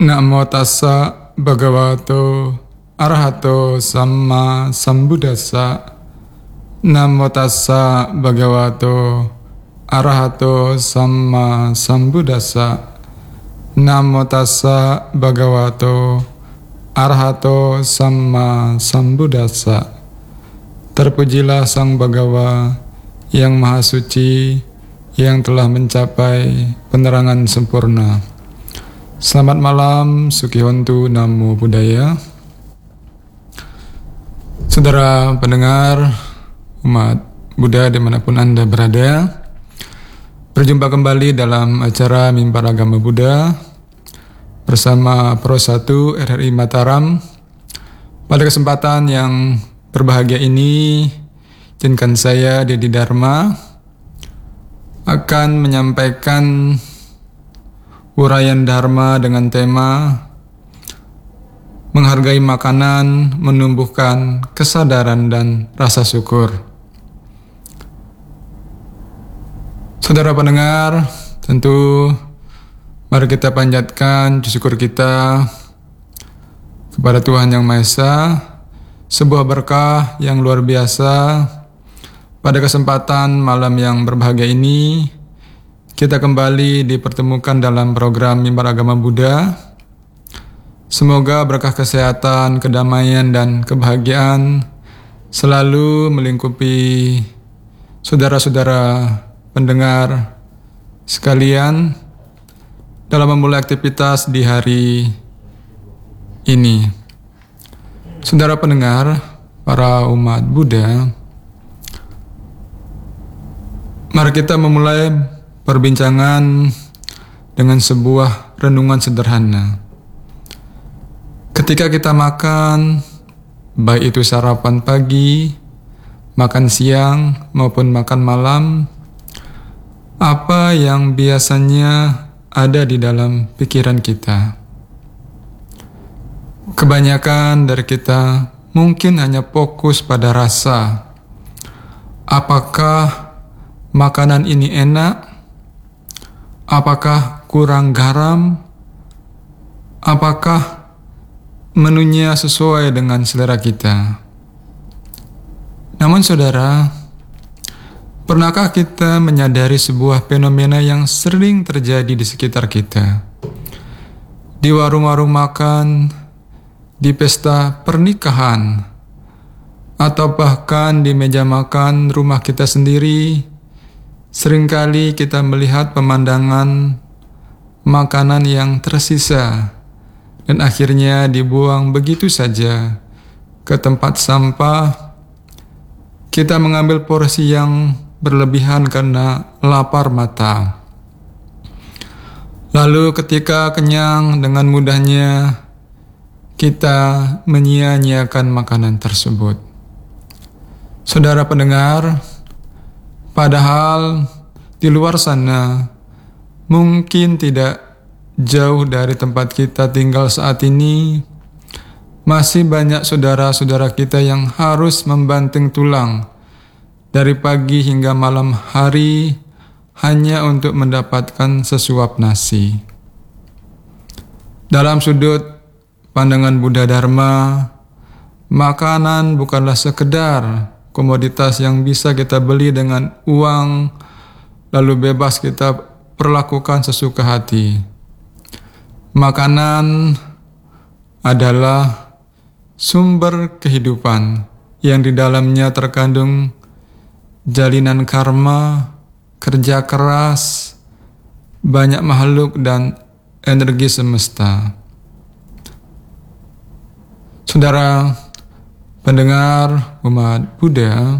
Namo tassa bhagavato arahato samma sambuddhassa. Namo tassa bhagavato arahato samma sambuddhassa. Namo tassa bhagavato arahato samma sambuddhassa. Terpujilah Sang Bhagawa yang Maha Suci, yang telah mencapai penerangan sempurna. Selamat malam, Sukihontu, Namo Buddhaya. Saudara pendengar umat Buddha dimanapun Anda berada, berjumpa kembali dalam acara Mimbar Agama Buddha bersama Pro 1 RRI Mataram. Pada kesempatan yang berbahagia ini, izinkan saya, Dedi Dharma, akan menyampaikan uraian Dharma dengan tema menghargai makanan, menumbuhkan kesadaran dan rasa syukur. Saudara pendengar, tentu mari kita panjatkan syukur kita kepada Tuhan Yang Maha Esa, sebuah berkah yang luar biasa. Pada kesempatan malam yang berbahagia ini, kita kembali dipertemukan dalam program Mimbar Agama Buddha. Semoga berkah kesehatan, kedamaian, dan kebahagiaan selalu melingkupi saudara-saudara pendengar sekalian dalam memulai aktivitas di hari ini. Saudara pendengar, para umat Buddha, mari kita memulai perbincangan dengan sebuah renungan sederhana. Ketika kita makan, baik itu sarapan pagi, makan siang, maupun makan malam, apa yang biasanya ada di dalam pikiran kita? Kebanyakan dari kita mungkin hanya fokus pada rasa. Apakah makanan ini enak? Apakah kurang garam? Apakah menunya sesuai dengan selera kita? Namun saudara, pernahkah kita menyadari sebuah fenomena yang sering terjadi di sekitar kita? Di warung-warung makan, di pesta pernikahan, atau bahkan di meja makan rumah kita sendiri, seringkali kita melihat pemandangan makanan yang tersisa dan akhirnya dibuang begitu saja ke tempat sampah. Kita mengambil porsi yang berlebihan karena lapar mata. Lalu ketika kenyang, dengan mudahnya kita menyia-nyiakan makanan tersebut. Saudara pendengar, padahal di luar sana, mungkin tidak jauh dari tempat kita tinggal saat ini, masih banyak saudara-saudara kita yang harus membanting tulang dari pagi hingga malam hari hanya untuk mendapatkan sesuap nasi. Dalam sudut pandangan Buddha Dharma, makanan bukanlah sekedar komoditas yang bisa kita beli dengan uang, lalu bebas kita perlakukan sesuka hati. Makanan adalah sumber kehidupan yang di dalamnya terkandung jalinan karma, kerja keras, banyak makhluk, dan energi semesta. Saudara pendengar umat Buddha,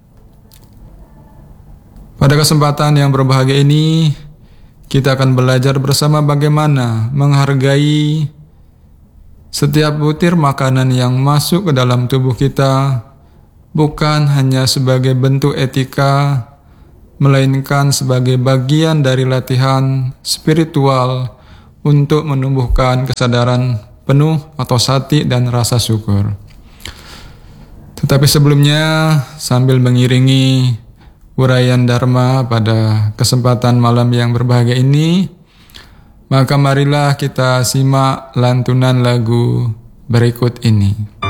pada kesempatan yang berbahagia ini, kita akan belajar bersama bagaimana menghargai setiap butir makanan yang masuk ke dalam tubuh kita, bukan hanya sebagai bentuk etika, melainkan sebagai bagian dari latihan spiritual untuk menumbuhkan kesadaran penuh atau sati dan rasa syukur. Tetapi sebelumnya, sambil mengiringi uraian Dharma pada kesempatan malam yang berbahagia ini, Maka marilah kita simak lantunan lagu berikut ini.